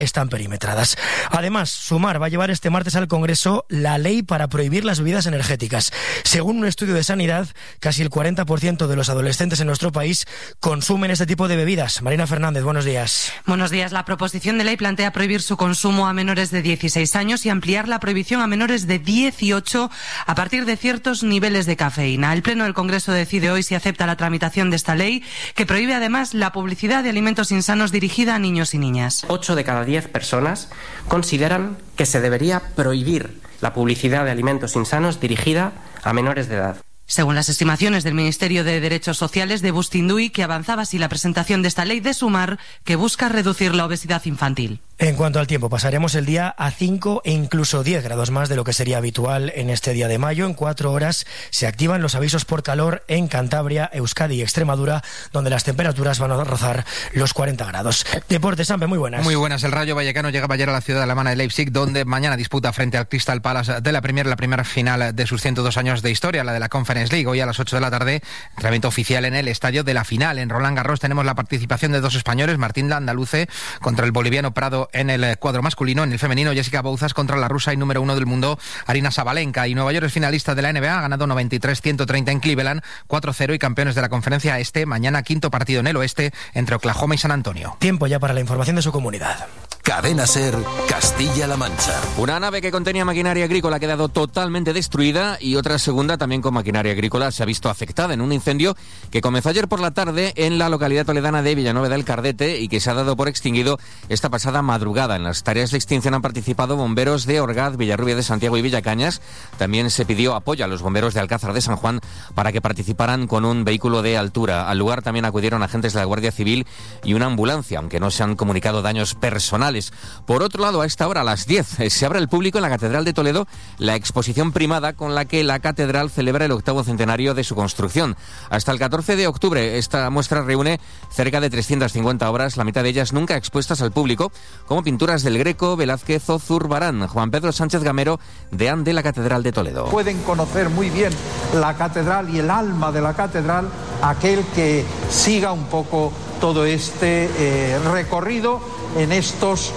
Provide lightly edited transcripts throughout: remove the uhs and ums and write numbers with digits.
están perimetradas. Además, Sumar va a llevar este martes al Congreso la ley para prohibir las bebidas energéticas. Según un estudio de Sanidad, casi el 40% de los adolescentes en nuestro país consumen este tipo de bebidas. Marina Fernández, buenos días. Buenos días. La proposición de ley plantea prohibir su consumo a menores de 16 años y ampliar la prohibición a menores de 18 a partir de ciertos niveles de cafeína. El Pleno del Congreso decide hoy si acepta la tramitación de esta ley, que prohíbe además la publicidad de alimentos insanos dirigida a niños y niñas. 8 de cada 10 personas consideran que se debería prohibir la publicidad de alimentos insanos dirigida a menores de edad. Según las estimaciones del Ministerio de Derechos Sociales de Bustinduy, que avanzaba así la presentación de esta ley de Sumar, que busca reducir la obesidad infantil. En cuanto al tiempo, pasaremos el día a 5 e incluso 10 grados más de lo que sería habitual en este día de mayo. En 4 horas se activan los avisos por calor en Cantabria, Euskadi y Extremadura, donde las temperaturas van a rozar los 40 grados. Deportes, Sampe, muy buenas. Muy buenas. El Rayo Vallecano llegaba ayer a la ciudad alemana de Leipzig, donde mañana disputa frente al Crystal Palace de la primera final de sus 102 años de historia, la de la Conference League. Hoy a las 8 de la tarde, entrenamiento oficial en el estadio de la final. En Roland Garros tenemos la participación de 2 españoles, Martín Landaluce contra el boliviano Prado en el cuadro masculino. En el femenino, Jessica Bouzas contra la rusa y número 1 del mundo, Arina Sabalenka. Y Nueva York es finalista de la NBA, ha ganado 93-130 en Cleveland, 4-0 y campeones de la conferencia este. Mañana quinto partido en el oeste entre Oklahoma y San Antonio. Tiempo ya para la información de su comunidad. Cadena SER, Castilla-La Mancha. Una nave que contenía maquinaria agrícola ha quedado totalmente destruida y otra segunda, también con maquinaria agrícola, se ha visto afectada en un incendio que comenzó ayer por la tarde en la localidad toledana de Villanueva del Cardete y que se ha dado por extinguido esta pasada madrugada. En las tareas de extinción han participado bomberos de Orgaz, Villarrubia de Santiago y Villacañas. También se pidió apoyo a los bomberos de Alcázar de San Juan para que participaran con un vehículo de altura. Al lugar también acudieron agentes de la Guardia Civil y una ambulancia, aunque no se han comunicado daños personales. Por otro lado, a esta hora, a las 10, se abre al público en la Catedral de Toledo la exposición primada con la que la catedral celebra el 8º centenario de su construcción. Hasta el 14 de octubre, esta muestra reúne cerca de 350 obras, la mitad de ellas nunca expuestas al público, como pinturas del Greco, Velázquez o Zurbarán. Juan Pedro Sánchez Gamero, deán de la Catedral de Toledo. Pueden conocer muy bien la catedral y el alma de la catedral aquel que siga un poco todo este recorrido en estos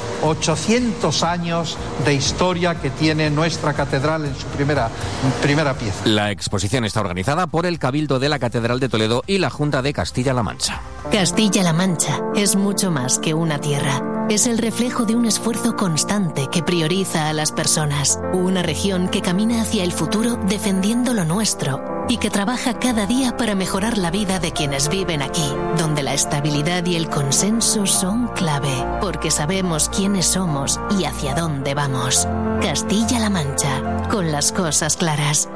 800 años de historia que tiene nuestra catedral en su primera pieza. La exposición está organizada por el Cabildo de la Catedral de Toledo y la Junta de Castilla-La Mancha. Castilla-La Mancha es mucho más que una tierra. Es el reflejo de un esfuerzo constante que prioriza a las personas. Una región que camina hacia el futuro defendiendo lo nuestro y que trabaja cada día para mejorar la vida de quienes viven aquí, donde la estabilidad y el consenso son clave, porque sabemos quiénes somos y hacia dónde vamos. Castilla-La Mancha, con las cosas claras.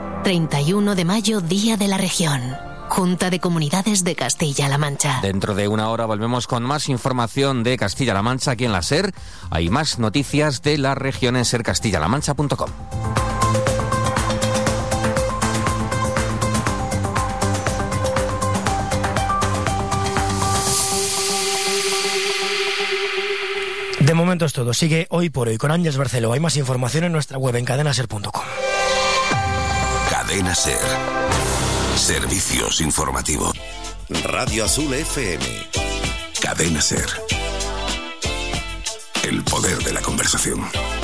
31 de mayo, Día de la Región. Junta de Comunidades de Castilla-La Mancha. Dentro de una hora volvemos con más información de Castilla-La Mancha aquí en la SER. Hay más noticias de la región en sercastillalamancha.com. De momento es todo. Sigue Hoy por Hoy con Ángeles Barceló. Hay más información en nuestra web en cadenaser.com. Cadena SER. Servicios informativos. Radio Azul FM. Cadena SER. El poder de la conversación.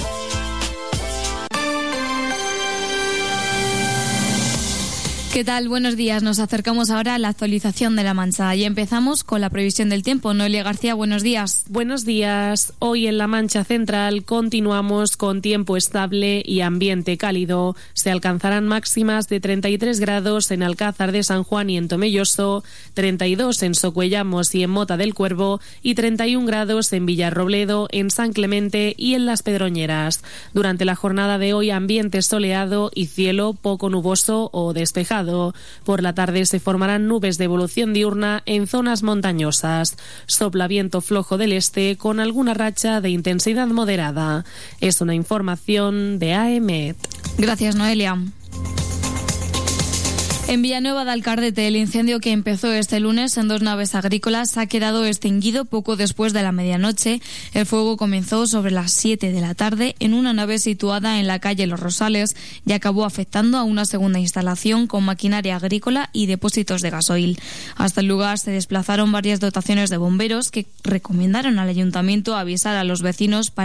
¿Qué tal? Buenos días. Nos acercamos ahora a la actualización de La Mancha y empezamos con la previsión del tiempo. Noelia García, buenos días. Buenos días. Hoy en la Mancha Central continuamos con tiempo estable y ambiente cálido. Se alcanzarán máximas de 33 grados en Alcázar de San Juan y en Tomelloso, 32 en Socuellamos y en Mota del Cuervo y 31 grados en Villarrobledo, en San Clemente y en Las Pedroñeras. Durante la jornada de hoy, ambiente soleado y cielo poco nuboso o despejado. Por la tarde se formarán nubes de evolución diurna en zonas montañosas. Sopla viento flojo del este con alguna racha de intensidad moderada. Es una información de AEMET. Gracias, Noelia. En Villanueva de Alcardete, el incendio que empezó este lunes en 2 naves agrícolas ha quedado extinguido poco después de la medianoche. El fuego comenzó sobre las 7 de la tarde en una nave situada en la calle Los Rosales y acabó afectando a una segunda instalación con maquinaria agrícola y depósitos de gasoil. Hasta el lugar se desplazaron varias dotaciones de bomberos que recomendaron al ayuntamiento avisar a los vecinos para